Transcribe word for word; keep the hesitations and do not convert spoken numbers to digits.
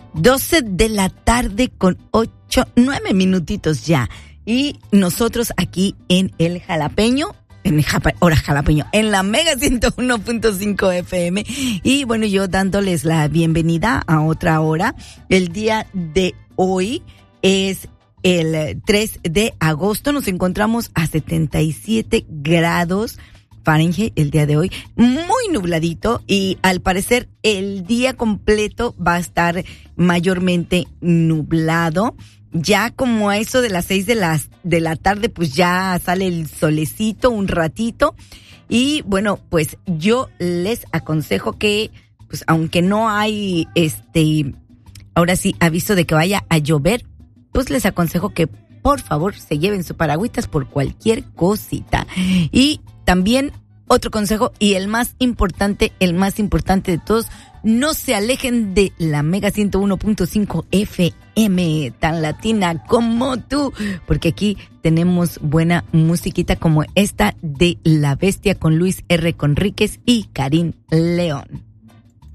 doce de la tarde con ocho, nueve minutitos ya. Y nosotros aquí en el Jalapeño, en el Japa, hora Jalapeño, en la Mega ciento uno punto cinco F M. Y bueno, yo dándoles la bienvenida a otra hora. El día de hoy es el tres de agosto. Nos encontramos a setenta y siete grados Fahrenheit el día de hoy, muy nubladito, y al parecer el día completo va a estar mayormente nublado. Ya como a eso de las seis de la, de la tarde, pues ya sale el solecito un ratito. Y bueno, pues yo les aconsejo que, pues aunque no hay este, ahora sí, aviso de que vaya a llover, pues les aconsejo que por favor se lleven su paragüitas por cualquier cosita. Y también otro consejo, y el más importante, el más importante de todos, no se alejen de la Mega ciento uno punto cinco F M, tan latina como tú, porque aquí tenemos buena musiquita como esta de La Bestia con Luis R. Conríquez y Karim León.